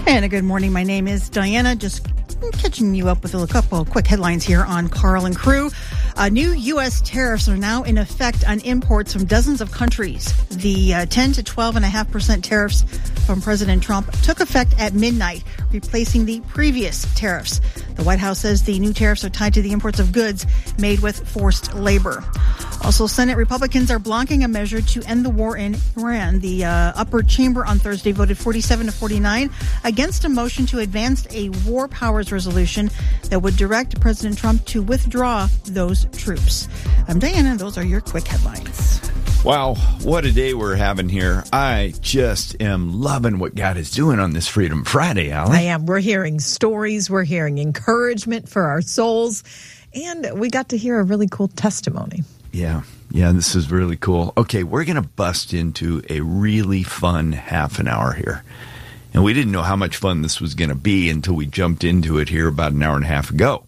And a good morning. My name is Diana. Just catching you up with a couple of quick headlines here on Carl and Crew. New U.S. tariffs are now in effect on imports from dozens of countries. The 10 to 12.5% tariffs from President Trump took effect at midnight, replacing the previous tariffs. The White House says the new tariffs are tied to the imports of goods made with forced labor. Also, Senate Republicans are blocking a measure to end the war in Iran. The upper chamber on Thursday voted 47 to 49 against a motion to advance a war powers resolution that would direct President Trump to withdraw those troops. I'm Diana. Those are your quick headlines. Wow, what a day we're having here. I just am loving what God is doing on this Freedom Friday, Allie. I am. We're hearing stories. We're hearing encouragement for our souls. And we got to hear a really cool testimony. Yeah, this is really cool. Okay, we're going to bust into a really fun half an hour here. And we didn't know how much fun this was going to be until we jumped into it here about an hour and a half ago.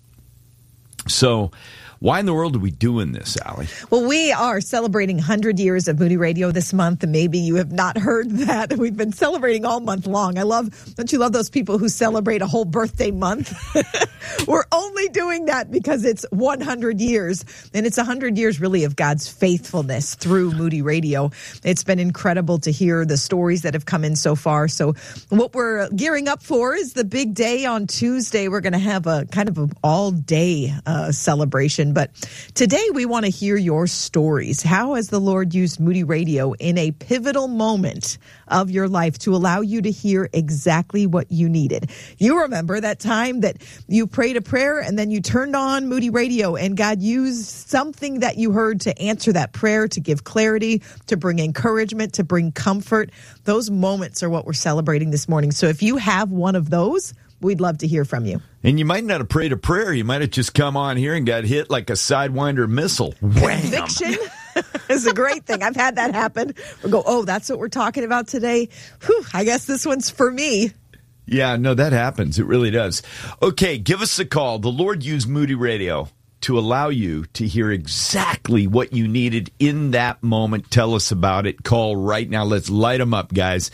So why in the world are we doing this, Allie? Well, we are celebrating 100 years of Moody Radio this month, and maybe you have not heard that. We've been celebrating all month long. Don't you love those people who celebrate a whole birthday month? We're only doing that because it's 100 years, and it's 100 years really of God's faithfulness through Moody Radio. It's been incredible to hear the stories that have come in so far. So what we're gearing up for is the big day on Tuesday. We're going to have a kind of an all-day celebration. But today we want to hear your stories. How has the Lord used Moody Radio in a pivotal moment of your life to allow you to hear exactly what you needed? You remember that time that you prayed a prayer and then you turned on Moody Radio and God used something that you heard to answer that prayer, to give clarity, to bring encouragement, to bring comfort. Those moments are what we're celebrating this morning. So if you have one of those, we'd love to hear from you. And you might not have prayed a prayer. You might have just come on here and got hit like a Sidewinder missile. Wham! Conviction is a great thing. I've had that happen. We go, oh, that's what we're talking about today. Whew, I guess this one's for me. Yeah, no, that happens. It really does. Okay, give us a call. The Lord used Moody Radio to allow you to hear exactly what you needed in that moment. Tell us about it. Call right now. Let's light them up, guys.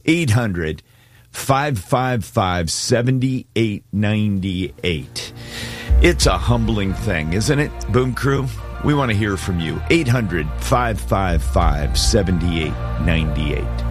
800-555-7898. It's a humbling thing, isn't it, Boom Crew? We want to hear from you. 800-555-7898.